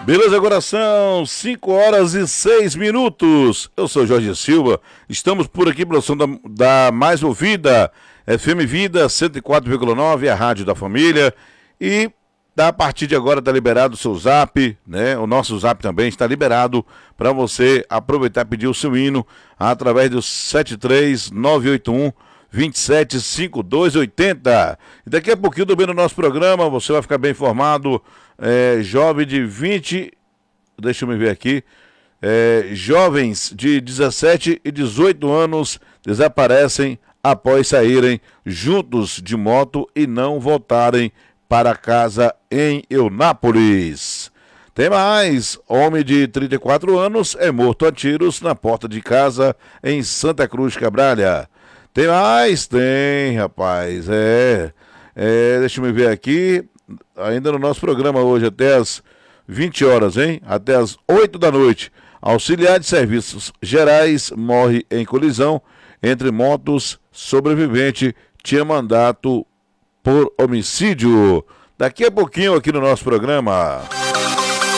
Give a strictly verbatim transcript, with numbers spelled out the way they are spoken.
Beleza, agora são cinco horas e seis minutos. Eu sou Jorge Silva, estamos por aqui pela som da, da Mais Ouvida, F M Vida cento e quatro vírgula nove, a rádio da família. E a partir de agora está liberado o seu zap, né? O nosso zap também está liberado para você aproveitar e pedir o seu hino através do sete três nove oito um, dois sete cinco dois oito zero. E daqui a pouquinho também no nosso programa você vai ficar bem informado. É, jovem de vinte, deixa eu me ver aqui, é, jovens de dezessete e dezoito anos desaparecem após saírem juntos de moto e não voltarem para casa em Eunápolis. Tem mais, homem de trinta e quatro anos é morto a tiros na porta de casa em Santa Cruz Cabralha. Tem mais? Tem, rapaz, é, é deixa eu me ver aqui, ainda no nosso programa hoje, até as vinte horas, hein? Até as oito da noite. Auxiliar de serviços gerais morre em colisão entre motos. Sobrevivente tinha mandato por homicídio. Daqui a pouquinho aqui no nosso programa.